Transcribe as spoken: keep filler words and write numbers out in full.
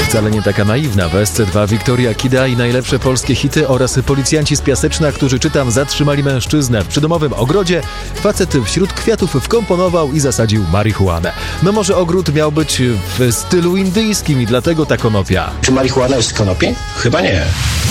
Wcale nie taka naiwna. W S C dwa Wiktoria Kida i najlepsze polskie hity oraz policjanci z Piaseczna, którzy, czytam, zatrzymali mężczyznę w przydomowym ogrodzie. Facet wśród kwiatów wkomponował i zasadził marihuanę. No może ogród miał być w stylu indyjskim i dlatego ta konopia. Czy marihuana jest z konopi? Chyba nie.